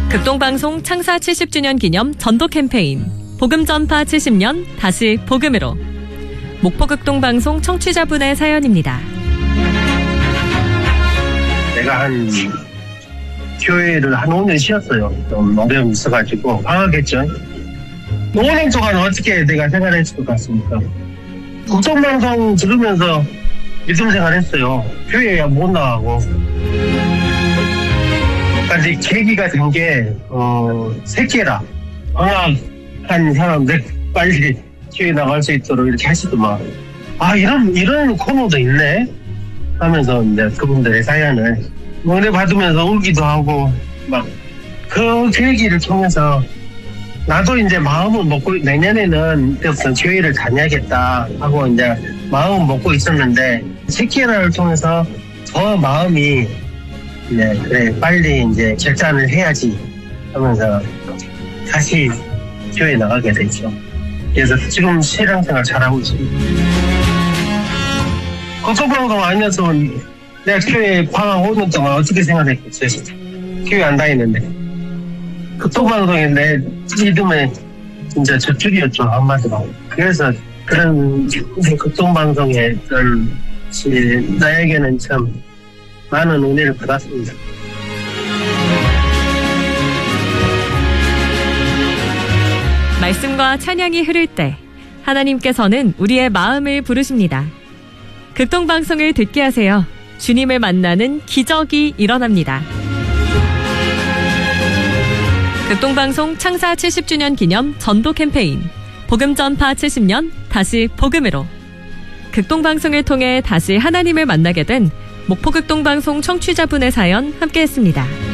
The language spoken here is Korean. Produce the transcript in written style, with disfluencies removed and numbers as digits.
극동방송 창사 70주년 기념 전도 캠페인 복음 전파 70년 다시 복음으로. 목포극동방송 청취자분의 사연입니다. 내가 교회를 한 5년 쉬었어요. 좀 어려움이 있어가지고 방학했죠. 5년 동안 어떻게 내가 생활했을 것 같습니까? 극동방송 들으면서 믿음 생활했어요. 교회에 못 나가고. 까지 계기가 된 게 새끼라 방학한 사람들 빨리 교회 나갈 수 있도록 이렇게 하시더만, 이런 코너도 있네 하면서 이제 그분들의 사연을 은혜 받으면서 울기도 하고, 막 그 계기를 통해서 나도 이제 마음을 먹고, 내년에는 교회를 다녀야겠다 하고 이제 마음을 먹고 있었는데, 새끼라를 통해서 더 마음이 그래 빨리 이제 결단을 해야지 하면서 다시 교회에 나가게 됐죠. 그래서 지금 신앙생활 잘하고 있습니다. 극동방송 아니었으면 내가 교회 방학 5년 동안 어떻게 생활했겠어요? 진짜 교회 안 다니는데. 극동방송이 내 믿음의 진짜 저축이었죠, 한마디로. 그래서 그런 극동방송의 나에게는 참 많은 은혜를 받았습니다. 말씀과 찬양이 흐를 때 하나님께서는 우리의 마음을 부르십니다. 극동방송을 듣게 하세요. 주님을 만나는 기적이 일어납니다. 극동방송 창사 70주년 기념 전도 캠페인 복음 전파 70년 다시 복음으로. 극동방송을 통해 다시 하나님을 만나게 된 목포극동방송 청취자분의 사연 함께했습니다.